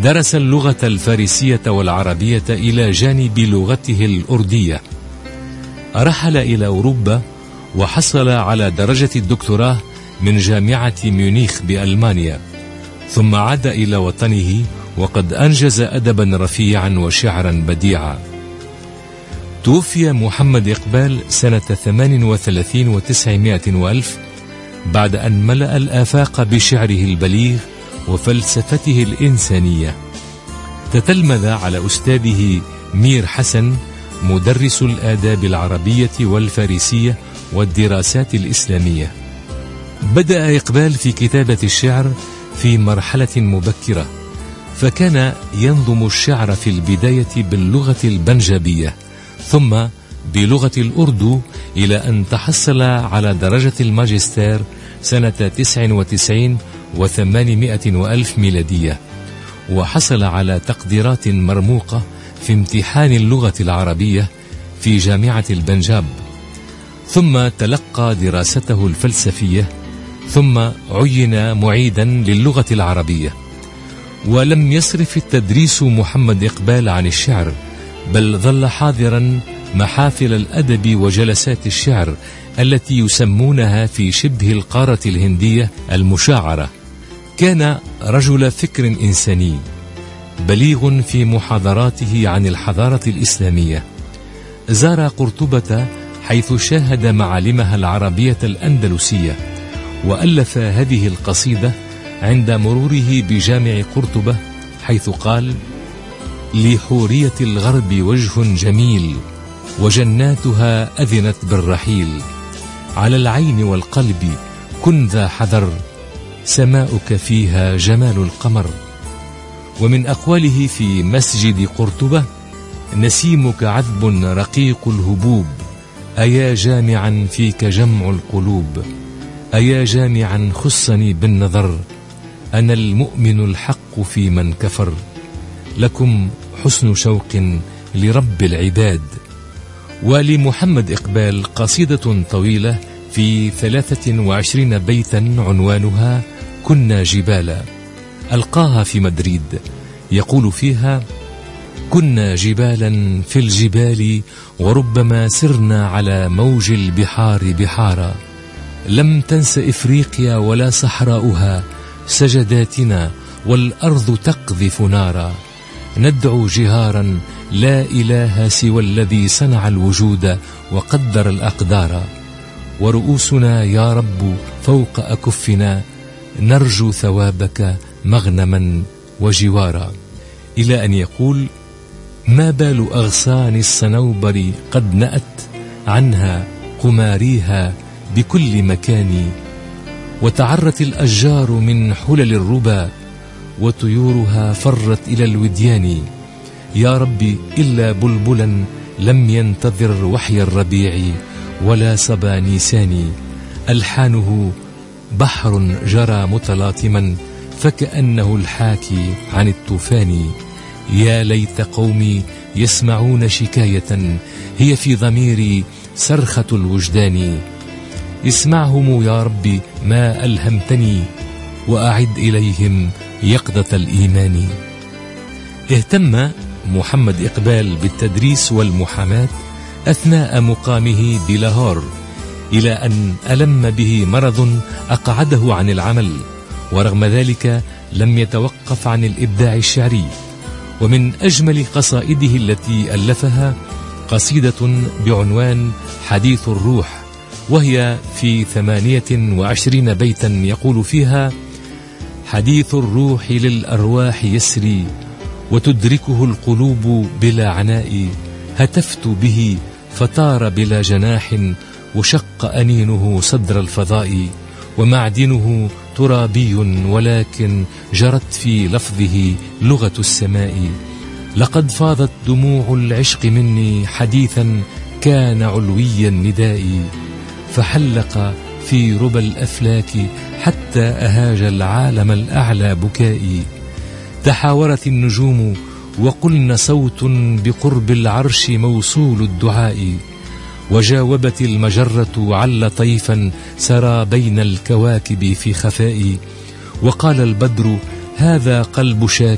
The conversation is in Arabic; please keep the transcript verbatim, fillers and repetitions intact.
درس اللغة الفارسية والعربية إلى جانب لغته الأردية. رحل إلى أوروبا وحصل على درجة الدكتوراه من جامعة ميونخ بألمانيا، ثم عاد إلى وطنه وقد أنجز أدبا رفيعا وشعرا بديعا. توفي محمد إقبال سنة ثمان وثلاثين وتسعمائة وألف بعد أن ملأ الآفاق بشعره البليغ وفلسفته الإنسانية. تتلمذ على أستاذه مير حسن مدرس الآداب العربية والفارسية والدراسات الإسلامية. بدأ إقبال في كتابة الشعر في مرحلة مبكرة، فكان ينظم الشعر في البداية باللغة البنجابية ثم بلغة الأردو، إلى أن تحصل على درجة الماجستير سنة تسع وتسعين وثمانمائة وألف ميلادية، وحصل على تقديرات مرموقة في امتحان اللغة العربية في جامعة البنجاب، ثم تلقى دراسته الفلسفية، ثم عين معيدا للغة العربية. ولم يصرف التدريس محمد إقبال عن الشعر، بل ظل حاضرا محافل الأدب وجلسات الشعر التي يسمونها في شبه القارة الهندية المشاعرة. كان رجل فكر إنساني بليغ في محاضراته عن الحضارة الإسلامية. زار قرطبة حيث شاهد معالمها العربية الأندلسية، وألف هذه القصيدة عند مروره بجامع قرطبة، حيث قال: لحورية الغرب وجه جميل، وجناتها أذنت بالرحيل، على العين والقلب كن ذا حذر، سماؤك فيها جمال القمر. ومن أقواله في مسجد قرطبة: نسيمك عذب رقيق الهبوب، أيا جامعا فيك جمع القلوب، أيا جامعا خصني بالنظر، أنا المؤمن الحق في من كفر، لكم حسن شوق لرب العباد. ولمحمد إقبال قصيدة طويلة في ثلاثة وعشرين بيتا عنوانها كنا جبالا، ألقاها في مدريد، يقول فيها: كنا جبالا في الجبال، وربما سرنا على موج البحار بحارا، لم تنس إفريقيا ولا صحراؤها سجداتنا، والأرض تقذف نارا، ندعو جهارا لا إله سوى الذي صنع الوجود وقدر الأقدار، ورؤوسنا يا رب فوق أكفنا، نرجو ثوابك مغنما وجوارا. إلى أن يقول: ما بال أغصان الصنوبر قد نأت عنها قماريها بكل مكان، وتعرت الأشجار من حلل الربا، وطيورها فرت إلى الوديان، يا ربي إلا بلبلا لم ينتظر وحي الربيع ولا صبا نيسان، ألحانه بحر جرى متلاطما فكأنه الحاكي عن الطوفان، يا ليت قومي يسمعون شكاية هي في ضميري صرخة الوجدان، اسمعهم يا ربي ما ألهمتني، وأعد إليهم يقظة الإيمان. اهتم محمد إقبال بالتدريس والمحاماة أثناء مقامه بلاهور، إلى أن ألم به مرض أقعده عن العمل، ورغم ذلك لم يتوقف عن الإبداع الشعري. ومن أجمل قصائده التي ألفها قصيدة بعنوان حديث الروح، وهي في ثمانية وعشرين بيتا، يقول فيها: حديث الروح للأرواح يسري، وتدركه القلوب بلا عناء، هتفت به فطار بلا جناح، وشق أنينه صدر الفضاء، ومعدنه ترابي ولكن جرت في لفظه لغة السماء، لقد فاضت دموع العشق مني حديثا كان علوي النداء، فحلق في ربى الأفلاك حتى أهاج العالم الأعلى بكائي، تحاورت النجوم وقلن صوت بقرب العرش موصول الدعاء، وجاوبت المجرة عل طيفا سرى بين الكواكب في خفاء، وقال البدر هذا قلب شاك